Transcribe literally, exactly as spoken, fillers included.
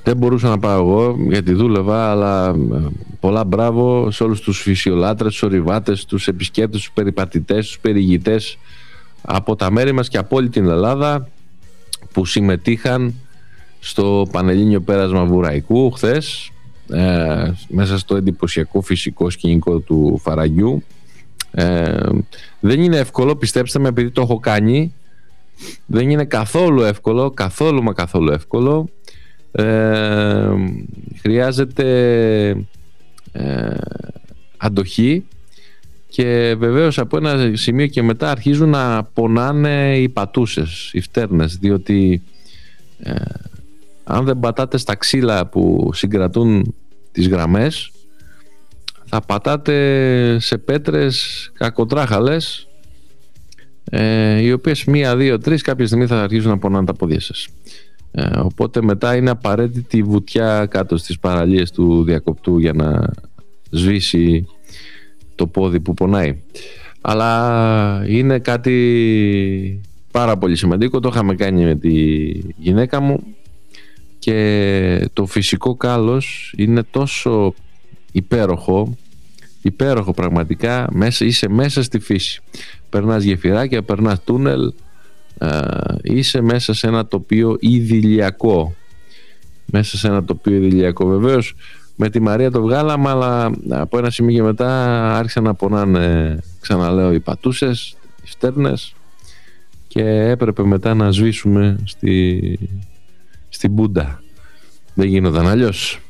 Δεν μπορούσα να πάω εγώ γιατί δούλευα, αλλά πολλά μπράβο σε όλους τους φυσιολάτρες, τους ορειβάτες, τους επισκέπτες, τους περιπατητές, τους περιηγητές από τα μέρη μας και από όλη την Ελλάδα που συμμετείχαν στο Πανελλήνιο Πέρασμα Βουραϊκού χθες, ε, μέσα στο εντυπωσιακό φυσικό σκηνικό του Φαραγγιού. Ε, δεν είναι εύκολο, πιστέψτε με, επειδή το έχω κάνει. Δεν είναι καθόλου εύκολο, καθόλου μα καθόλου εύκολο. Ε, χρειάζεται ε, αντοχή και βεβαίως από ένα σημείο και μετά αρχίζουν να πονάνε οι πατούσες, οι φτέρνες, διότι ε, αν δεν πατάτε στα ξύλα που συγκρατούν τις γραμμές, θα πατάτε σε πέτρες κακοτράχαλες, ε, οι οποίες μία, δύο, τρεις κάποια στιγμή θα αρχίσουν να πονάνε τα πόδια σας. Ε, οπότε μετά είναι απαραίτητη βουτιά κάτω στις παραλίες του διακοπτού για να σβήσει το πόδι που πονάει. Αλλά είναι κάτι πάρα πολύ σημαντικό. Το είχαμε κάνει με τη γυναίκα μου και το φυσικό κάλος είναι τόσο υπέροχο, υπέροχο πραγματικά. Μέσα, είσαι μέσα στη φύση, περνάς γεφυράκια, περνάς τούνελ, Uh, είσαι μέσα σε ένα τοπίο ιδηλιακό, μέσα σε ένα τοπίο ιδηλιακό. Βεβαίως με τη Μαρία το βγάλαμε, αλλά από ένα σημείο και μετά άρχισαν να πονάνε, ξαναλέω, οι πατούσες, οι φτέρνες, και έπρεπε μετά να σβήσουμε στη, στη Μπούντα. Δεν γίνονταν αλλιώς.